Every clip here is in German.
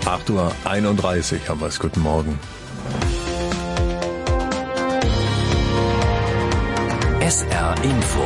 8:31 Uhr haben wir es. Guten Morgen. SR Info.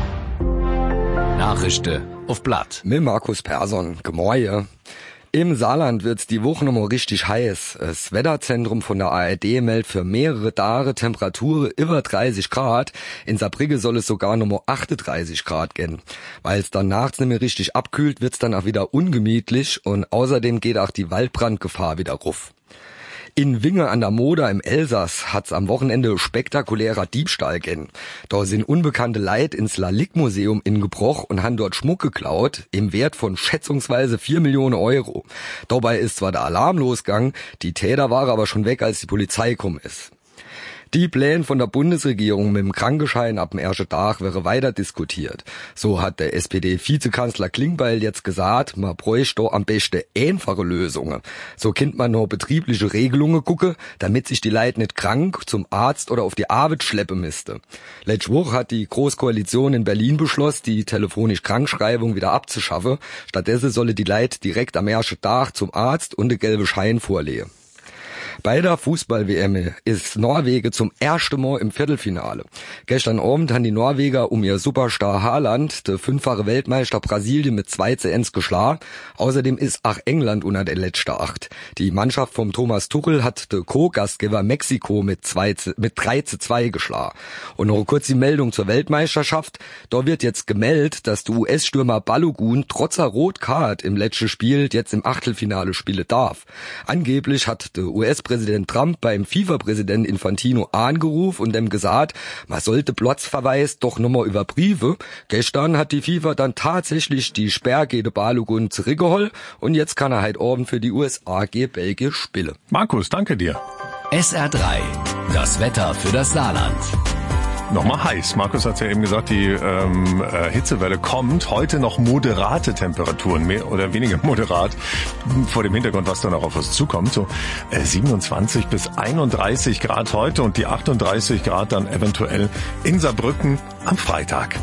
Nachrichten auf Blatt. Mit Markus Persson. Gemäue. Im Saarland wird's die Woche nochmal richtig heiß. Das Wetterzentrum von der ARD meldet für mehrere Tage Temperaturen über 30 Grad. In Saarbrücken soll es sogar nochmal 38 Grad gehen. Weil es dann nachts nicht mehr richtig abkühlt, wird's dann auch wieder ungemütlich und außerdem geht auch die Waldbrandgefahr wieder ruf. In Winge an der Moder im Elsass hat's am Wochenende spektakulärer Diebstahl gegeben. Da sind unbekannte Leid ins Lalique-Museum ingebrochen und haben dort Schmuck geklaut im Wert von schätzungsweise 4 Millionen Euro. Dabei ist zwar der Alarm losgegangen, die Täter waren aber schon weg, als die Polizei gekommen ist. Die Pläne von der Bundesregierung mit dem Krankenschein ab dem ersten Tag wäre weiter diskutiert. So hat der SPD-Vizekanzler Klingbeil jetzt gesagt, man bräuchte doch am besten einfache Lösungen. So kennt man noch betriebliche Regelungen gucken, damit sich die Leute nicht krank zum Arzt oder auf die Arbeit schleppen müsste. Letzte Woche hat die Großkoalition in Berlin beschlossen, die telefonische Krankschreibung wieder abzuschaffen. Stattdessen solle die Leute direkt am ersten Tag zum Arzt und den gelben Schein vorlegen. Bei der Fußball-WM ist Norwegen zum ersten Mal im Viertelfinale. Gestern Abend haben die Norweger um ihr Superstar Haaland, der 5-fache Weltmeister Brasilien, mit 2:1 geschlagen. Außerdem ist auch England unter der letzten 8. Die Mannschaft vom Thomas Tuchel hat der Co-Gastgeber Mexiko mit 3:2 geschlagen. Und noch kurz die Meldung zur Weltmeisterschaft. Da wird jetzt gemeldet, dass der US-Stürmer Balogun trotz der Rotkarte im letzten Spiel jetzt im Achtelfinale spielen darf. Angeblich hat der US-Präsident Trump beim FIFA-Präsidenten Infantino angerufen und dem gesagt, man sollte Platzverweis doch nochmal überprüfen. Gestern hat die FIFA dann tatsächlich die Sperre gegen Balogun zurückgeholt und jetzt kann er heute Abend für die USA gegen Belgien spielen. Markus, danke dir. SR3, das Wetter für das Saarland. Nochmal heiß. Markus hat ja eben gesagt, die Hitzewelle kommt. Heute noch moderate Temperaturen, mehr oder weniger moderat, vor dem Hintergrund, was dann auch auf uns zukommt. So 27 bis 31 Grad heute und die 38 Grad dann eventuell in Saarbrücken am Freitag.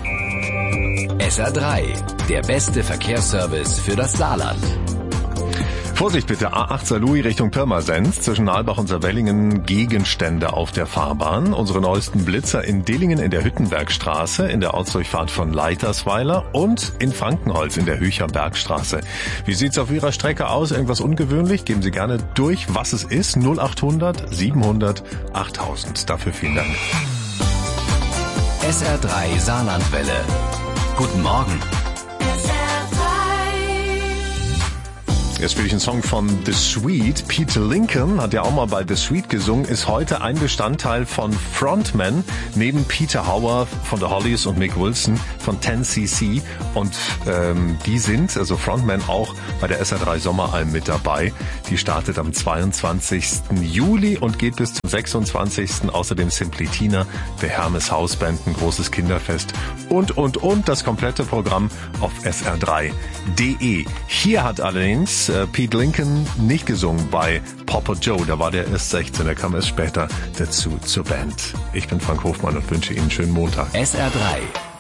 SR3, der beste Verkehrsservice für das Saarland. Vorsicht bitte, A8 Saarlouis Richtung Pirmasens, zwischen Nalbach und Saarwellingen Gegenstände auf der Fahrbahn. Unsere neuesten Blitzer in Dillingen in der Hüttenbergstraße, in der Ortsdurchfahrt von Leitersweiler und in Frankenholz in der Hücher Bergstraße. Wie sieht's auf Ihrer Strecke aus? Irgendwas ungewöhnlich? Geben Sie gerne durch, was es ist. 0800 700 8000. Dafür vielen Dank. SR3 Saarlandwelle. Guten Morgen. Jetzt spiele ich einen Song von The Sweet. Peter Lincoln hat ja auch mal bei The Sweet gesungen, ist heute ein Bestandteil von Frontman, neben Peter Hauer von The Hollies und Mick Wilson von 10cc. Und die sind, also Frontman, auch bei der SR3 Sommeralm mit dabei. Die startet am 22. Juli und geht bis zum 26. Außerdem Simply Tina, The Hermes Hausband, ein großes Kinderfest und das komplette Programm auf sr3.de. Hier hat allerdings Pete Lincoln nicht gesungen bei Papa Joe, da war der erst 16, der kam erst später dazu zur Band. Ich bin Frank Hofmann und wünsche Ihnen einen schönen Montag. SR3